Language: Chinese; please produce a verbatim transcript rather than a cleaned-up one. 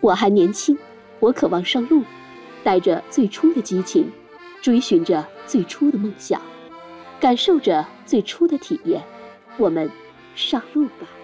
我还年轻，我渴望上路，带着最初的激情，追寻着最初的梦想，感受着最初的体验。我们上路吧。